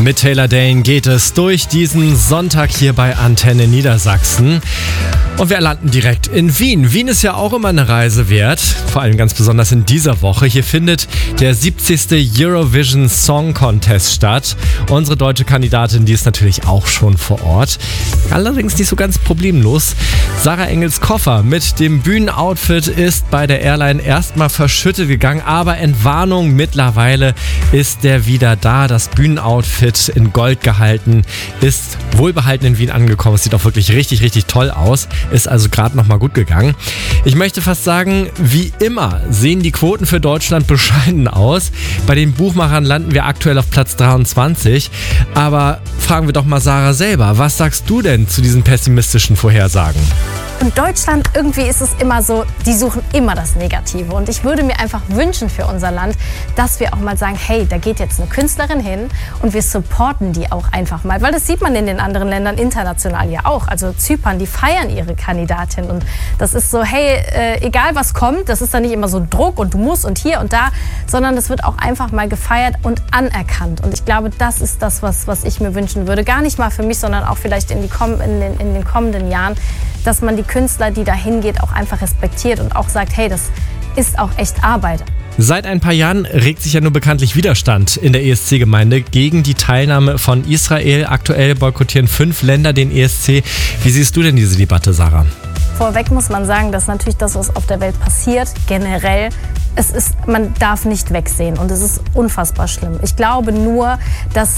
Mit Taylor Dayne geht es durch diesen Sonntag hier bei Antenne Niedersachsen. Und wir landen direkt in Wien. Wien ist ja auch immer eine Reise wert, vor allem ganz besonders in dieser Woche. Hier findet der 70. Eurovision Song Contest statt. Unsere deutsche Kandidatin, die ist natürlich auch schon vor Ort. Allerdings nicht so ganz problemlos. Sarah Engels Koffer mit dem Bühnenoutfit ist bei der Airline erstmal verschüttet gegangen, aber Entwarnung, mittlerweile ist der wieder da. Das Bühnenoutfit in Gold gehalten, ist wohlbehalten in Wien angekommen. Es sieht auch wirklich richtig, richtig toll aus. Ist also gerade nochmal gut gegangen. Ich möchte fast sagen, wie immer sehen die Quoten für Deutschland bescheiden aus. Bei den Buchmachern landen wir aktuell auf Platz 23. Aber fragen wir doch mal Sarah selber. Was sagst du denn zu diesen pessimistischen Vorhersagen? In Deutschland, irgendwie ist es immer so, die suchen immer das Negative. Und ich würde mir einfach wünschen für unser Land, dass wir auch mal sagen, hey, da geht jetzt eine Künstlerin hin und wir supporten die auch einfach mal. Weil das sieht man in den anderen Ländern international ja auch. Also Zypern, die feiern ihre Kandidatin. Und das ist so, hey, egal was kommt, das ist dann nicht immer so Druck und du musst und hier und da, sondern es wird auch einfach mal gefeiert und anerkannt. Und ich glaube, das ist das, was ich mir wünschen würde. Gar nicht mal für mich, sondern auch vielleicht in den kommenden Jahren, dass man die Künstler, die da hingeht, auch einfach respektiert und auch sagt, hey, das ist auch echt Arbeit. Seit ein paar Jahren regt sich ja nur bekanntlich Widerstand in der ESC-Gemeinde gegen die Teilnahme von Israel. Aktuell boykottieren 5 Länder den ESC. Wie siehst du denn diese Debatte, Sarah? Vorweg muss man sagen, dass natürlich das, was auf der Welt passiert, generell, man darf nicht wegsehen und es ist unfassbar schlimm. Ich glaube nur, dass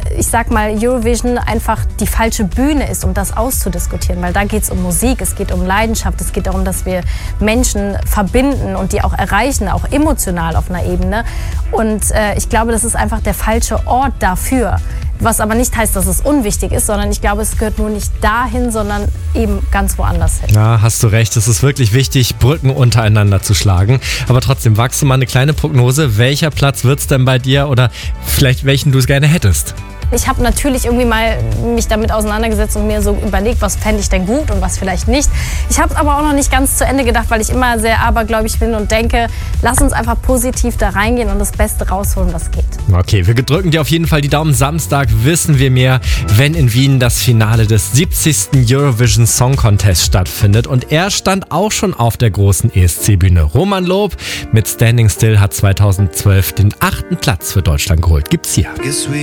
Eurovision einfach die falsche Bühne ist, um das auszudiskutieren, weil da geht es um Musik, es geht um Leidenschaft, es geht darum, dass wir Menschen verbinden und die auch erreichen, auch emotional auf einer Ebene. Und ich glaube, das ist einfach der falsche Ort dafür. Was aber nicht heißt, dass es unwichtig ist, sondern ich glaube, es gehört nur nicht dahin, sondern eben ganz woanders hin. Ja, hast du recht. Es ist wirklich wichtig, Brücken untereinander zu schlagen. Aber trotzdem, wagst du mal eine kleine Prognose. Welcher Platz wird es denn bei dir oder vielleicht welchen du es gerne hättest? Ich habe natürlich irgendwie mal mich damit auseinandergesetzt und mir so überlegt, was fände ich denn gut und was vielleicht nicht. Ich habe es aber auch noch nicht ganz zu Ende gedacht, weil ich immer sehr abergläubig bin und denke, lass uns einfach positiv da reingehen und das Beste rausholen, was geht. Okay, wir drücken dir auf jeden Fall die Daumen. Samstag wissen wir mehr, wenn in Wien das Finale des 70. Eurovision Song Contest stattfindet. Und er stand auch schon auf der großen ESC-Bühne. Roman Lob mit Standing Still hat 2012 den 8. Platz für Deutschland geholt. Gibt's hier.